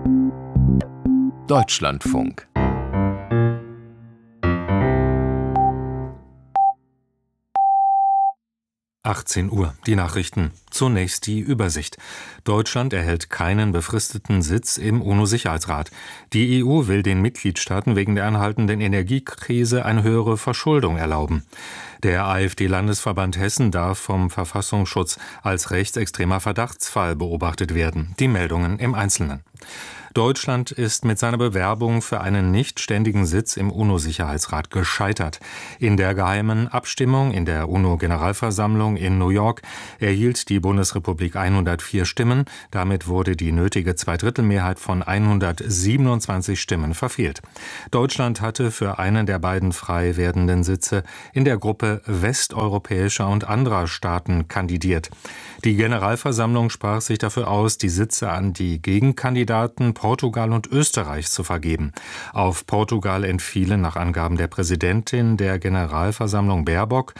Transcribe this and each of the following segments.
Deutschlandfunk. Uhr, die Nachrichten. Zunächst die Übersicht. Deutschland erhält keinen befristeten Sitz im UNO-Sicherheitsrat. Die EU will den Mitgliedstaaten wegen der anhaltenden Energiekrise eine höhere Verschuldung erlauben. Der AfD-Landesverband Hessen darf vom Verfassungsschutz als rechtsextremer Verdachtsfall beobachtet werden. Die Meldungen im Einzelnen. Deutschland ist mit seiner Bewerbung für einen nichtständigen Sitz im UNO-Sicherheitsrat gescheitert. In der geheimen Abstimmung in der UNO-Generalversammlung in New York erhielt die Bundesrepublik 104 Stimmen. Damit wurde die nötige Zweidrittelmehrheit von 127 Stimmen verfehlt. Deutschland hatte für einen der beiden frei werdenden Sitze in der Gruppe westeuropäischer und anderer Staaten kandidiert. Die Generalversammlung sprach sich dafür aus, die Sitze an die Gegenkandidaten Portugal und Österreich zu vergeben. Auf Portugal entfielen nach Angaben der Präsidentin der Generalversammlung Baerbock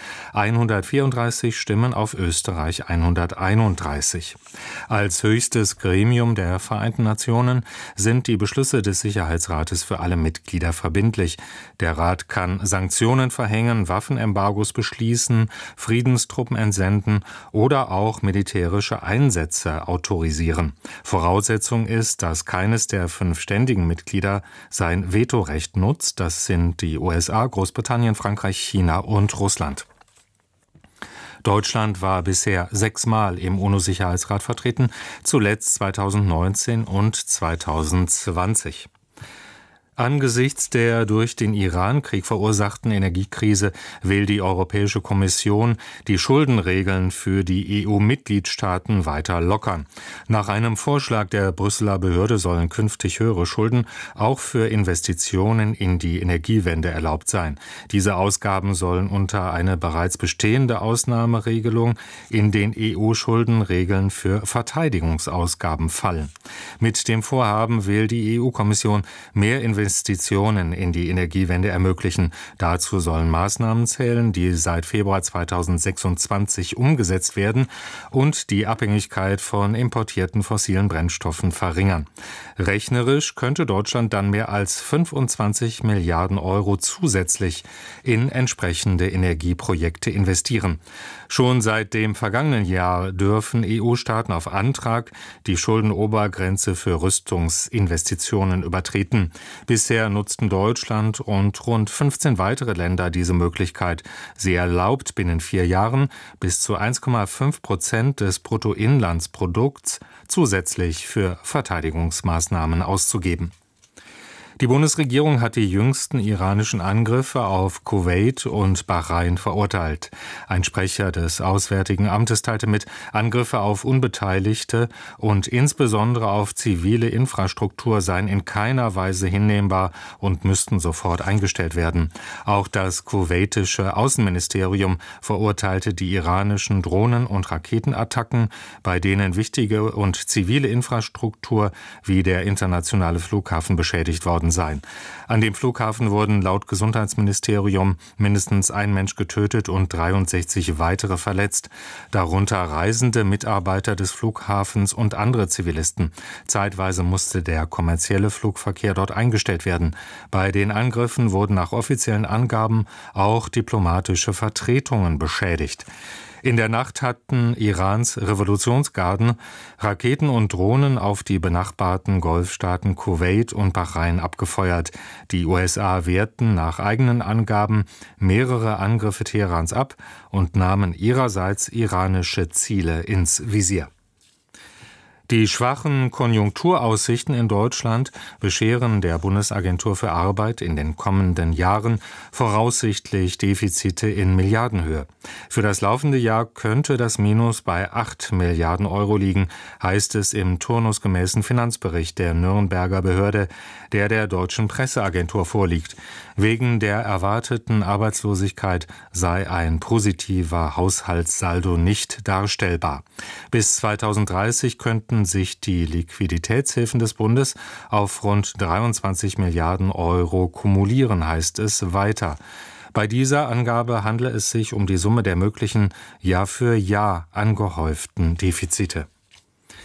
134 Stimmen, auf Österreich 131. Als höchstes Gremium der Vereinten Nationen sind die Beschlüsse des Sicherheitsrates für alle Mitglieder verbindlich. Der Rat kann Sanktionen verhängen, Waffenembargos beschließen, Friedenstruppen entsenden oder auch militärische Einsätze autorisieren. Voraussetzung ist, dass keines der 5 ständigen Mitglieder sein Vetorecht nutzt. Das sind die USA, Großbritannien, Frankreich, China und Russland. Deutschland war bisher 6-mal im UNO-Sicherheitsrat vertreten, zuletzt 2019 und 2020. Angesichts der durch den Irankrieg verursachten Energiekrise will die Europäische Kommission die Schuldenregeln für die EU-Mitgliedstaaten weiter lockern. Nach einem Vorschlag der Brüsseler Behörde sollen künftig höhere Schulden auch für Investitionen in die Energiewende erlaubt sein. Diese Ausgaben sollen unter eine bereits bestehende Ausnahmeregelung in den EU-Schuldenregeln für Verteidigungsausgaben fallen. Mit dem Vorhaben will die EU-Kommission mehr Investitionen in die Energiewende ermöglichen. Dazu sollen Maßnahmen zählen, die seit Februar 2026 umgesetzt werden und die Abhängigkeit von importierten fossilen Brennstoffen verringern. Rechnerisch könnte Deutschland dann mehr als 25 Milliarden Euro zusätzlich in entsprechende Energieprojekte investieren. Schon seit dem vergangenen Jahr dürfen EU-Staaten auf Antrag die Schuldenobergrenze für Rüstungsinvestitionen übertreten. Bisher nutzten Deutschland und rund 15 weitere Länder diese Möglichkeit. Sie erlaubt binnen 4 Jahren bis zu 1,5% des Bruttoinlandsprodukts zusätzlich für Verteidigungsmaßnahmen auszugeben. Die Bundesregierung hat die jüngsten iranischen Angriffe auf Kuwait und Bahrain verurteilt. Ein Sprecher des Auswärtigen Amtes teilte mit, Angriffe auf Unbeteiligte und insbesondere auf zivile Infrastruktur seien in keiner Weise hinnehmbar und müssten sofort eingestellt werden. Auch das kuwaitische Außenministerium verurteilte die iranischen Drohnen- und Raketenattacken, bei denen wichtige und zivile Infrastruktur wie der internationale Flughafen beschädigt worden sein. An dem Flughafen wurden laut Gesundheitsministerium mindestens ein Mensch getötet und 63 weitere verletzt, darunter reisende Mitarbeiter des Flughafens und andere Zivilisten. Zeitweise musste der kommerzielle Flugverkehr dort eingestellt werden. Bei den Angriffen wurden nach offiziellen Angaben auch diplomatische Vertretungen beschädigt. In der Nacht hatten Irans Revolutionsgarden Raketen und Drohnen auf die benachbarten Golfstaaten Kuwait und Bahrain abgefeuert. Die USA wehrten nach eigenen Angaben mehrere Angriffe Teherans ab und nahmen ihrerseits iranische Ziele ins Visier. Die schwachen Konjunkturaussichten in Deutschland bescheren der Bundesagentur für Arbeit in den kommenden Jahren voraussichtlich Defizite in Milliardenhöhe. Für das laufende Jahr könnte das Minus bei 8 Milliarden Euro liegen, heißt es im turnusgemäßen Finanzbericht der Nürnberger Behörde, der Deutschen Presseagentur vorliegt. Wegen der erwarteten Arbeitslosigkeit sei ein positiver Haushaltssaldo nicht darstellbar. Bis 2030 könnten sich die Liquiditätshilfen des Bundes auf rund 23 Milliarden Euro kumulieren, heißt es weiter. Bei dieser Angabe handle es sich um die Summe der möglichen Jahr für Jahr angehäuften Defizite.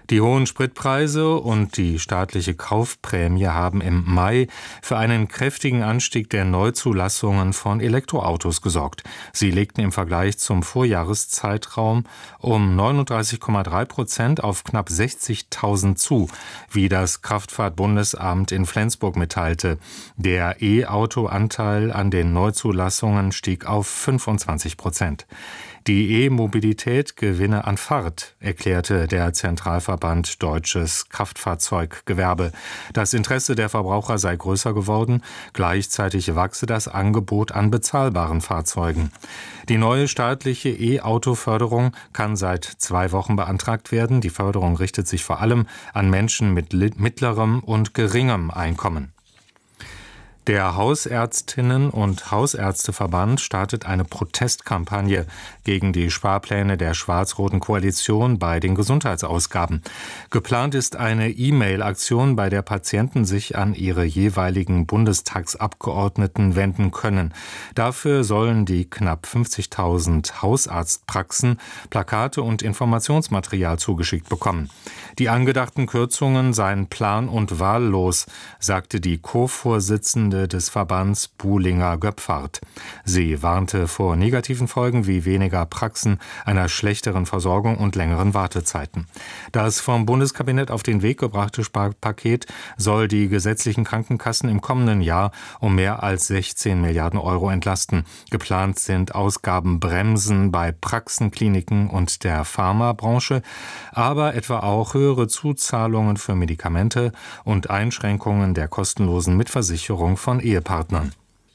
Die hohen Spritpreise und die staatliche Kaufprämie haben im Mai für einen kräftigen Anstieg der Neuzulassungen von Elektroautos gesorgt. Sie legten im Vergleich zum Vorjahreszeitraum um 39,3% auf knapp 60.000 zu, wie das Kraftfahrtbundesamt in Flensburg mitteilte. Der E-Auto-Anteil an den Neuzulassungen stieg auf 25%. Die E-Mobilität gewinne an Fahrt, erklärte der Zentralverband Deutsches Kraftfahrzeuggewerbe. Das Interesse der Verbraucher sei größer geworden, gleichzeitig wachse das Angebot an bezahlbaren Fahrzeugen. Die neue staatliche E-Auto-Förderung kann seit 2 Wochen beantragt werden. Die Förderung richtet sich vor allem an Menschen mit mittlerem und geringem Einkommen. Der Hausärztinnen- und Hausärzteverband startet eine Protestkampagne gegen die Sparpläne der schwarz-roten Koalition bei den Gesundheitsausgaben. Geplant ist eine E-Mail-Aktion, bei der Patienten sich an ihre jeweiligen Bundestagsabgeordneten wenden können. Dafür sollen die knapp 50.000 Hausarztpraxen Plakate und Informationsmaterial zugeschickt bekommen. Die angedachten Kürzungen seien plan- und wahllos, sagte die Co-Vorsitzende des Verbands Buhlinger-Göpfart. Sie warnte vor negativen Folgen wie weniger Praxen, einer schlechteren Versorgung und längeren Wartezeiten. Das vom Bundeskabinett auf den Weg gebrachte Sparpaket soll die gesetzlichen Krankenkassen im kommenden Jahr um mehr als 16 Milliarden Euro entlasten. Geplant sind Ausgabenbremsen bei Praxen, Kliniken und der Pharmabranche, aber etwa auch höhere Zuzahlungen für Medikamente und Einschränkungen der kostenlosen Mitversicherung von Ehepartnern.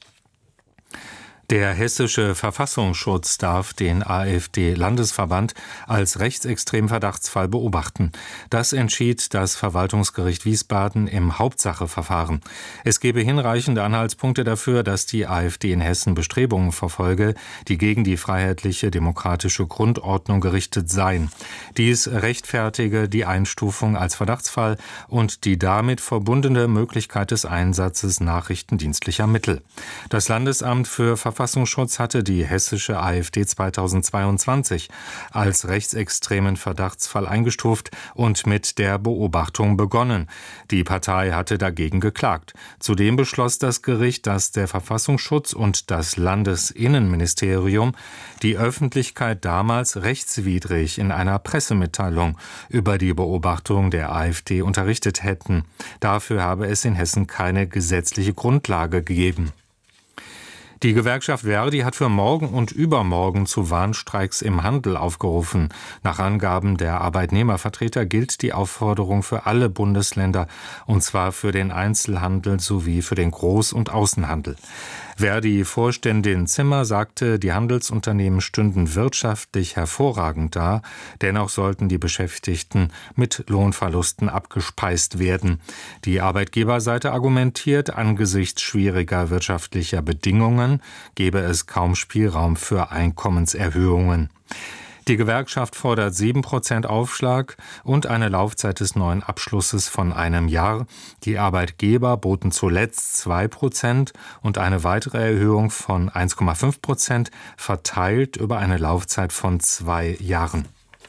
Der hessische Verfassungsschutz darf den AfD-Landesverband als rechtsextremen Verdachtsfall beobachten. Das entschied das Verwaltungsgericht Wiesbaden im Hauptsacheverfahren. Es gebe hinreichende Anhaltspunkte dafür, dass die AfD in Hessen Bestrebungen verfolge, die gegen die freiheitliche demokratische Grundordnung gerichtet seien. Dies rechtfertige die Einstufung als Verdachtsfall und die damit verbundene Möglichkeit des Einsatzes nachrichtendienstlicher Mittel. Das Landesamt für Verfassungsschutz hatte die hessische AfD 2022 als rechtsextremen Verdachtsfall eingestuft und mit der Beobachtung begonnen. Die Partei hatte dagegen geklagt. Zudem beschloss das Gericht, dass der Verfassungsschutz und das Landesinnenministerium die Öffentlichkeit damals rechtswidrig in einer Pressemitteilung über die Beobachtung der AfD unterrichtet hätten. Dafür habe es in Hessen keine gesetzliche Grundlage gegeben. Die Gewerkschaft Verdi hat für morgen und übermorgen zu Warnstreiks im Handel aufgerufen. Nach Angaben der Arbeitnehmervertreter gilt die Aufforderung für alle Bundesländer, und zwar für den Einzelhandel sowie für den Groß- und Außenhandel. Verdi-Vorständin Zimmer sagte, die Handelsunternehmen stünden wirtschaftlich hervorragend da, dennoch sollten die Beschäftigten mit Lohnverlusten abgespeist werden. Die Arbeitgeberseite argumentiert, angesichts schwieriger wirtschaftlicher Bedingungen gebe es kaum Spielraum für Einkommenserhöhungen. Die Gewerkschaft fordert 7% Aufschlag und eine Laufzeit des neuen Abschlusses von einem Jahr. Die Arbeitgeber boten zuletzt 2% und eine weitere Erhöhung von 1,5% verteilt über eine Laufzeit von 2 Jahren.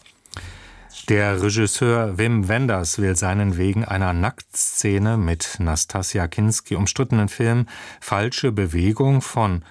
Der Regisseur Wim Wenders will seinen wegen einer Nacktszene mit Nastassja Kinski umstrittenen Film Falsche Bewegung von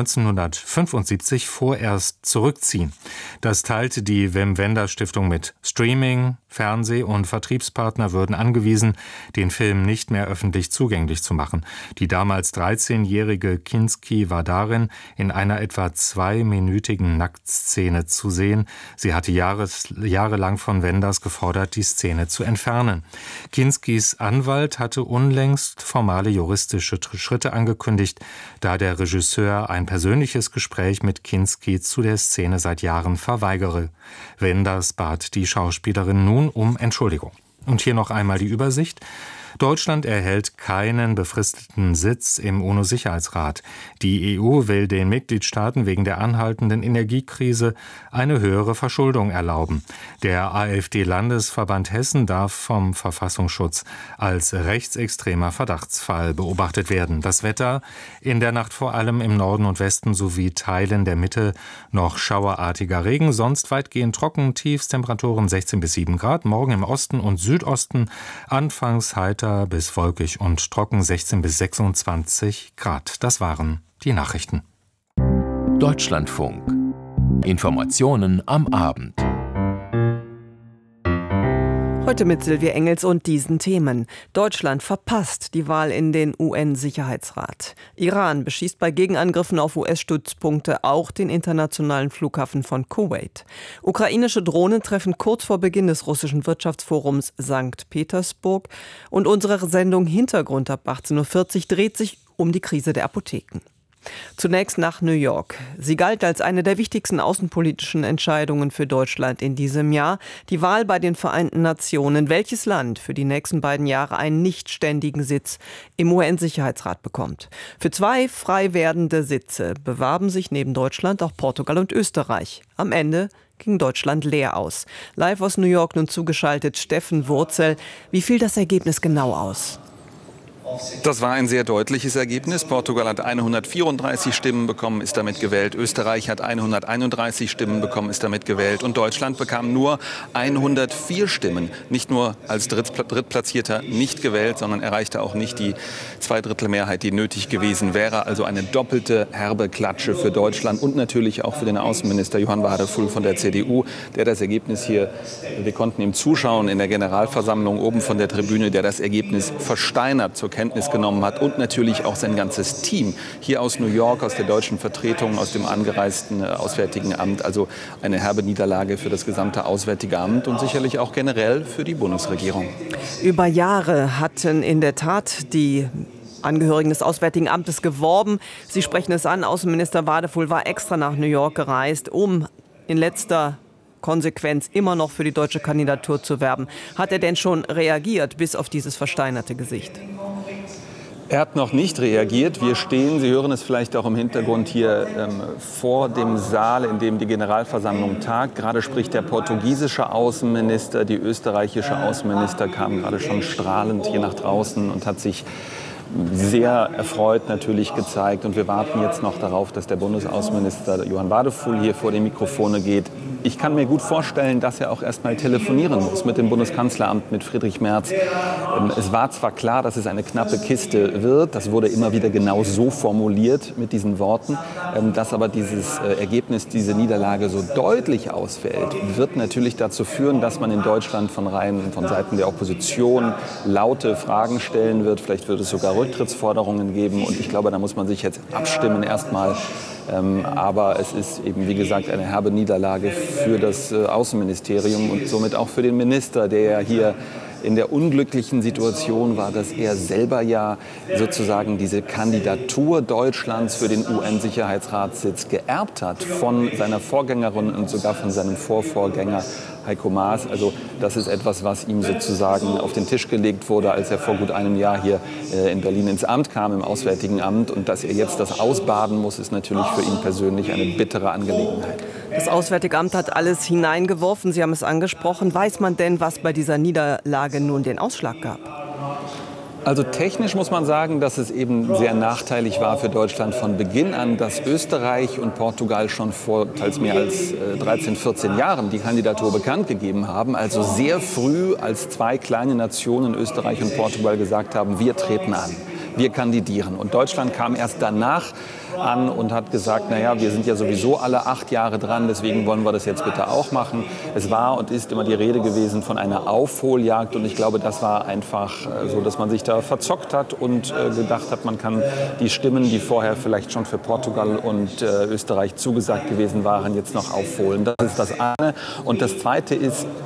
1975 vorerst zurückziehen. Das teilte die Wim Wenders Stiftung mit. Streaming, Fernseh- und Vertriebspartner würden angewiesen, den Film nicht mehr öffentlich zugänglich zu machen. Die damals 13-jährige Kinski war darin in einer etwa 2-minütigen Nacktszene zu sehen. Sie hatte jahrelang von Wenders gefordert, die Szene zu entfernen. Kinskis Anwalt hatte unlängst formale juristische Schritte angekündigt, da der Regisseur ein persönliches Gespräch mit Kinski zu der Szene seit Jahren verweigere. Wenders bat die Schauspielerin nun um Entschuldigung. Und hier noch einmal die Übersicht. Deutschland erhält keinen befristeten Sitz im UNO-Sicherheitsrat. Die EU will den Mitgliedstaaten wegen der anhaltenden Energiekrise eine höhere Verschuldung erlauben. Der AfD-Landesverband Hessen darf vom Verfassungsschutz als rechtsextremer Verdachtsfall beobachtet werden. Das Wetter: in der Nacht vor allem im Norden und Westen sowie Teilen der Mitte noch schauerartiger Regen, sonst weitgehend trocken, Tiefstemperaturen 16 bis 7 Grad. Morgen im Osten und Südosten anfangs heiter bis wolkig und trocken, 16 bis 26 Grad. Das waren die Nachrichten. Deutschlandfunk. Informationen am Abend. Heute mit Silvia Engels und diesen Themen. Deutschland verpasst die Wahl in den UN-Sicherheitsrat. Iran beschießt bei Gegenangriffen auf US-Stützpunkte auch den internationalen Flughafen von Kuwait. Ukrainische Drohnen treffen kurz vor Beginn des russischen Wirtschaftsforums St. Petersburg. Und unsere Sendung Hintergrund ab 18.40 Uhr dreht sich um die Krise der Apotheken. Zunächst nach New York. Sie galt als eine der wichtigsten außenpolitischen Entscheidungen für Deutschland in diesem Jahr. Die Wahl bei den Vereinten Nationen. Welches Land für die nächsten beiden Jahre einen nichtständigen Sitz im UN-Sicherheitsrat bekommt. Für 2 frei werdende Sitze bewarben sich neben Deutschland auch Portugal und Österreich. Am Ende ging Deutschland leer aus. Live aus New York nun zugeschaltet Steffen Wurzel. Wie fiel das Ergebnis genau aus? Das war ein sehr deutliches Ergebnis. Portugal hat 134 Stimmen bekommen, ist damit gewählt. Österreich hat 131 Stimmen bekommen, ist damit gewählt. Und Deutschland bekam nur 104 Stimmen. Nicht nur als Drittplatzierter nicht gewählt, sondern erreichte auch nicht die Zweidrittelmehrheit, die nötig gewesen wäre. Also eine doppelte herbe Klatsche für Deutschland und natürlich auch für den Außenminister Johann Wadefull von der CDU, der das Ergebnis hier, wir konnten ihm zuschauen in der Generalversammlung oben von der Tribüne, der das Ergebnis versteinert zur Kenntnis genommen hat und natürlich auch sein ganzes Team hier aus New York, aus der deutschen Vertretung, aus dem angereisten Auswärtigen Amt. Also eine herbe Niederlage für das gesamte Auswärtige Amt und sicherlich auch generell für die Bundesregierung. Über Jahre hatten in der Tat die Angehörigen des Auswärtigen Amtes geworben. Sie sprechen es an, Außenminister Wadefull war extra nach New York gereist, um in letzter Konsequenz immer noch für die deutsche Kandidatur zu werben. Hat er denn schon reagiert bis auf dieses versteinerte Gesicht? Er hat noch nicht reagiert. Wir stehen, Sie hören es vielleicht auch im Hintergrund hier vor dem Saal, in dem die Generalversammlung tagt. Gerade spricht der portugiesische Außenminister, die österreichische Außenminister kam gerade schon strahlend hier nach draußen und hat sich sehr erfreut natürlich gezeigt. Und wir warten jetzt noch darauf, dass der Bundesaußenminister Johann Wadefull hier vor die Mikrofone geht. Ich kann mir gut vorstellen, dass er auch erst mal telefonieren muss mit dem Bundeskanzleramt, mit Friedrich Merz. Es war zwar klar, dass es eine knappe Kiste wird, das wurde immer wieder genau so formuliert mit diesen Worten, dass aber dieses Ergebnis, diese Niederlage so deutlich ausfällt, wird natürlich dazu führen, dass man in Deutschland von Seiten der Opposition laute Fragen stellen wird. Vielleicht wird es sogar Rücktrittsforderungen geben und ich glaube, da muss man sich jetzt abstimmen erstmal. Aber es ist eben, wie gesagt, eine herbe Niederlage für das Außenministerium und somit auch für den Minister, der ja hier in der unglücklichen Situation war, dass er selber ja sozusagen diese Kandidatur Deutschlands für den UN-Sicherheitsratssitz geerbt hat von seiner Vorgängerin und sogar von seinem Vorvorgänger Heiko Maas. Also das ist etwas, was ihm sozusagen auf den Tisch gelegt wurde, als er vor gut einem Jahr hier in Berlin ins Amt kam, im Auswärtigen Amt. Und dass er jetzt das ausbaden muss, ist natürlich für ihn persönlich eine bittere Angelegenheit. Das Auswärtige Amt hat alles hineingeworfen. Sie haben es angesprochen. Weiß man denn, was bei dieser Niederlage nun den Ausschlag gab? Also technisch muss man sagen, dass es eben sehr nachteilig war für Deutschland von Beginn an, dass Österreich und Portugal schon vor teils mehr als 13, 14 Jahren die Kandidatur bekannt gegeben haben. Also sehr früh als 2 kleine Nationen, Österreich und Portugal, gesagt haben, wir treten an, wir kandidieren. Und Deutschland kam erst danach an und hat gesagt, naja, wir sind ja sowieso alle 8 Jahre dran, deswegen wollen wir das jetzt bitte auch machen. Es war und ist immer die Rede gewesen von einer Aufholjagd und ich glaube, das war einfach so, dass man sich da verzockt hat und gedacht hat, man kann die Stimmen, die vorher vielleicht schon für Portugal und Österreich zugesagt gewesen waren, jetzt noch aufholen. Das ist das eine. Und das zweite ist,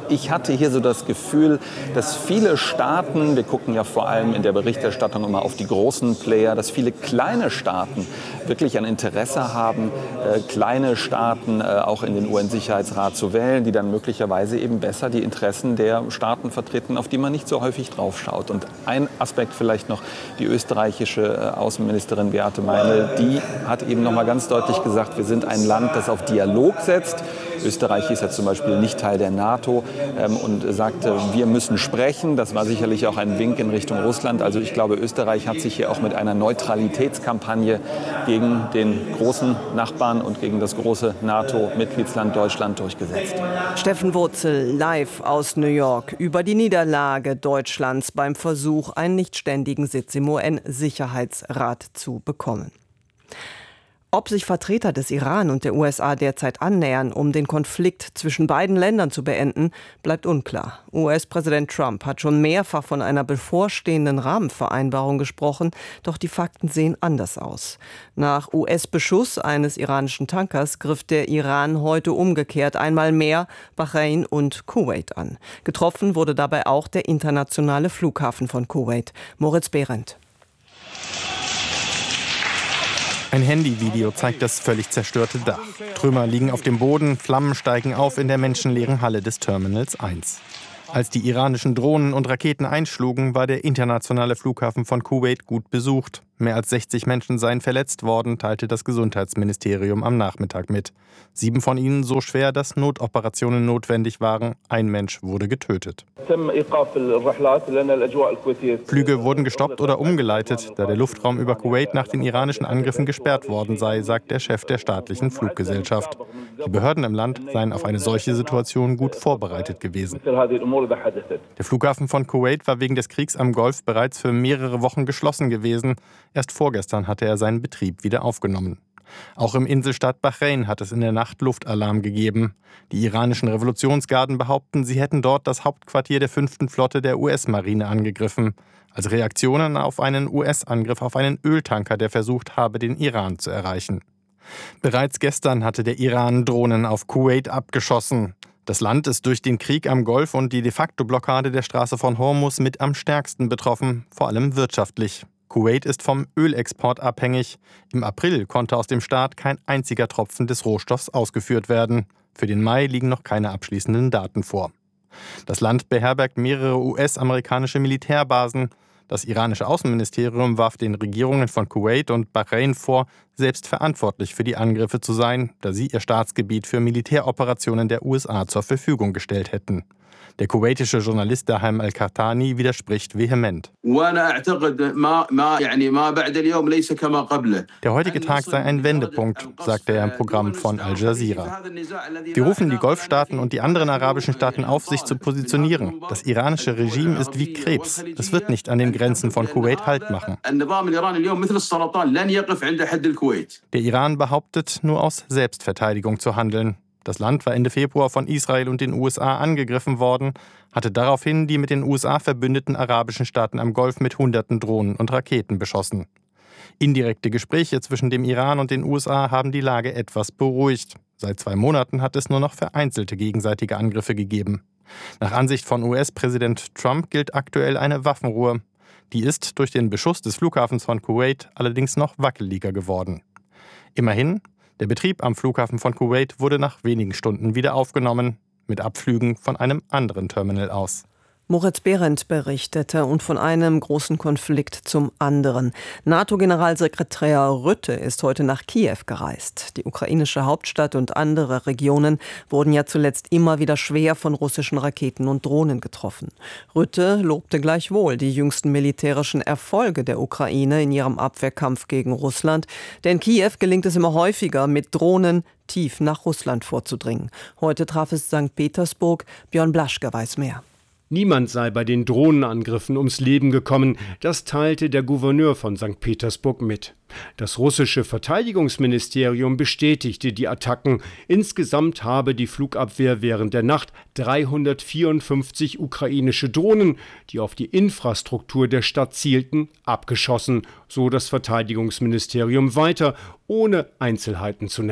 Ich hatte hier so das Gefühl, dass viele Staaten, wir gucken ja vor allem in der Berichterstattung immer auf die großen Player, dass viele kleine Staaten wirklich ein Interesse haben, kleine Staaten auch in den UN-Sicherheitsrat zu wählen, die dann möglicherweise eben besser die Interessen der Staaten vertreten, auf die man nicht so häufig draufschaut. Und ein Aspekt vielleicht noch, die österreichische Außenministerin Beate Meinl, die hat eben noch mal ganz deutlich gesagt, wir sind ein Land, das auf Dialog setzt. Österreich ist ja zum Beispiel nicht Teil der NATO und sagte, wir müssen sprechen. Das war sicherlich auch ein Wink in Richtung Russland. Also ich glaube, Österreich hat sich hier auch mit einer Neutralitätskampagne gegen den großen Nachbarn und gegen das große NATO-Mitgliedsland Deutschland durchgesetzt. Steffen Wurzel live aus New York über die Niederlage Deutschlands beim Versuch, einen nichtständigen Sitz im UN-Sicherheitsrat zu bekommen. Ob sich Vertreter des Iran und der USA derzeit annähern, um den Konflikt zwischen beiden Ländern zu beenden, bleibt unklar. US-Präsident Trump hat schon mehrfach von einer bevorstehenden Rahmenvereinbarung gesprochen, doch die Fakten sehen anders aus. Nach US-Beschuss eines iranischen Tankers griff der Iran heute umgekehrt einmal mehr Bahrain und Kuwait an. Getroffen wurde dabei auch der internationale Flughafen von Kuwait. Moritz Behrendt. Ein Handyvideo zeigt das völlig zerstörte Dach. Trümmer liegen auf dem Boden, Flammen steigen auf in der menschenleeren Halle des Terminals 1. Als die iranischen Drohnen und Raketen einschlugen, war der internationale Flughafen von Kuwait gut besucht. Mehr als 60 Menschen seien verletzt worden, teilte das Gesundheitsministerium am Nachmittag mit. 7 von ihnen so schwer, dass Notoperationen notwendig waren. Ein Mensch wurde getötet. Flüge wurden gestoppt oder umgeleitet, da der Luftraum über Kuwait nach den iranischen Angriffen gesperrt worden sei, sagt der Chef der staatlichen Fluggesellschaft. Die Behörden im Land seien auf eine solche Situation gut vorbereitet gewesen. Der Flughafen von Kuwait war wegen des Kriegs am Golf bereits für mehrere Wochen geschlossen gewesen. Erst vorgestern hatte er seinen Betrieb wieder aufgenommen. Auch im Inselstaat Bahrain hat es in der Nacht Luftalarm gegeben. Die iranischen Revolutionsgarden behaupten, sie hätten dort das Hauptquartier der 5. Flotte der US-Marine angegriffen, als Reaktionen auf einen US-Angriff auf einen Öltanker, der versucht habe, den Iran zu erreichen. Bereits gestern hatte der Iran Drohnen auf Kuwait abgeschossen. Das Land ist durch den Krieg am Golf und die De-facto-Blockade der Straße von Hormuz mit am stärksten betroffen, vor allem wirtschaftlich. Kuwait ist vom Ölexport abhängig. Im April konnte aus dem Staat kein einziger Tropfen des Rohstoffs ausgeführt werden. Für den Mai liegen noch keine abschließenden Daten vor. Das Land beherbergt mehrere US-amerikanische Militärbasen. Das iranische Außenministerium warf den Regierungen von Kuwait und Bahrain vor, selbst verantwortlich für die Angriffe zu sein, da sie ihr Staatsgebiet für Militäroperationen der USA zur Verfügung gestellt hätten. Der kuwaitische Journalist Dahem Al-Qahtani widerspricht vehement. Der heutige Tag sei ein Wendepunkt, sagte er im Programm von Al Jazeera. Wir rufen die Golfstaaten und die anderen arabischen Staaten auf, sich zu positionieren. Das iranische Regime ist wie Krebs. Es wird nicht an den Grenzen von Kuwait Halt machen. Der Iran behauptet, nur aus Selbstverteidigung zu handeln. Das Land war Ende Februar von Israel und den USA angegriffen worden, hatte daraufhin die mit den USA verbündeten arabischen Staaten am Golf mit Hunderten Drohnen und Raketen beschossen. Indirekte Gespräche zwischen dem Iran und den USA haben die Lage etwas beruhigt. Seit 2 Monaten hat es nur noch vereinzelte gegenseitige Angriffe gegeben. Nach Ansicht von US-Präsident Trump gilt aktuell eine Waffenruhe. Die ist durch den Beschuss des Flughafens von Kuwait allerdings noch wackeliger geworden. Immerhin, der Betrieb am Flughafen von Kuwait wurde nach wenigen Stunden wieder aufgenommen, mit Abflügen von einem anderen Terminal aus. Moritz Behrendt berichtete und von einem großen Konflikt zum anderen. NATO-Generalsekretär Rutte ist heute nach Kiew gereist. Die ukrainische Hauptstadt und andere Regionen wurden ja zuletzt immer wieder schwer von russischen Raketen und Drohnen getroffen. Rutte lobte gleichwohl die jüngsten militärischen Erfolge der Ukraine in ihrem Abwehrkampf gegen Russland. Denn Kiew gelingt es immer häufiger, mit Drohnen tief nach Russland vorzudringen. Heute traf es St. Petersburg. Björn Blaschke weiß mehr. Niemand sei bei den Drohnenangriffen ums Leben gekommen, das teilte der Gouverneur von St. Petersburg mit. Das russische Verteidigungsministerium bestätigte die Attacken. Insgesamt habe die Flugabwehr während der Nacht 354 ukrainische Drohnen, die auf die Infrastruktur der Stadt zielten, abgeschossen, so das Verteidigungsministerium weiter, ohne Einzelheiten zu nennen.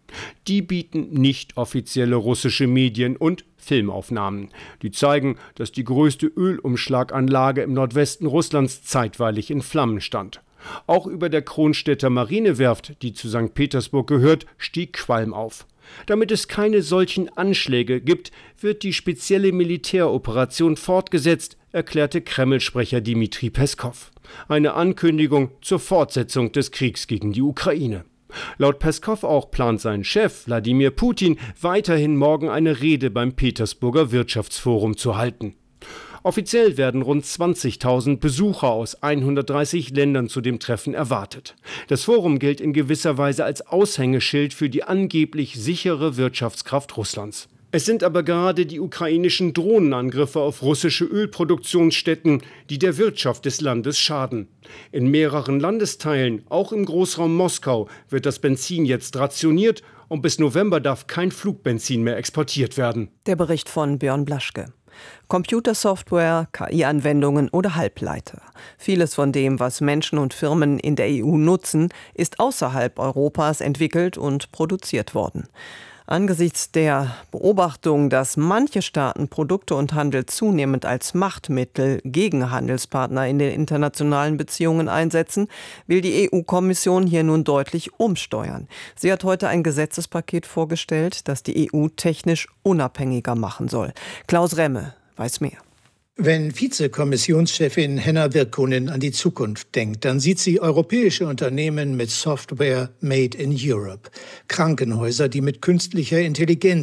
Die bieten nicht offizielle russische Medien und Filmaufnahmen. Die zeigen, dass die größte Ölumschlaganlage im Nordwesten Russlands zeitweilig in Flammen stand. Auch über der Kronstädter Marinewerft, die zu St. Petersburg gehört, stieg Qualm auf. Damit es keine solchen Anschläge gibt, wird die spezielle Militäroperation fortgesetzt, erklärte Kreml-Sprecher Dmitri Peskow. Eine Ankündigung zur Fortsetzung des Kriegs gegen die Ukraine. Laut Peskow auch plant sein Chef Wladimir Putin weiterhin morgen eine Rede beim Petersburger Wirtschaftsforum zu halten. Offiziell werden rund 20.000 Besucher aus 130 Ländern zu dem Treffen erwartet. Das Forum gilt in gewisser Weise als Aushängeschild für die angeblich sichere Wirtschaftskraft Russlands. Es sind aber gerade die ukrainischen Drohnenangriffe auf russische Ölproduktionsstätten, die der Wirtschaft des Landes schaden. In mehreren Landesteilen, auch im Großraum Moskau, wird das Benzin jetzt rationiert und bis November darf kein Flugbenzin mehr exportiert werden. Der Bericht von Björn Blaschke. Computersoftware, KI-Anwendungen oder Halbleiter. Vieles von dem, was Menschen und Firmen in der EU nutzen, ist außerhalb Europas entwickelt und produziert worden. Angesichts der Beobachtung, dass manche Staaten Produkte und Handel zunehmend als Machtmittel gegen Handelspartner in den internationalen Beziehungen einsetzen, will die EU-Kommission hier nun deutlich umsteuern. Sie hat heute ein Gesetzespaket vorgestellt, das die EU technisch unabhängiger machen soll. Klaus Remme weiß mehr. Wenn Vizekommissionschefin Henna Virkkunen an die Zukunft denkt, dann sieht sie europäische Unternehmen mit Software made in Europe. Krankenhäuser, die mit künstlicher Intelligenz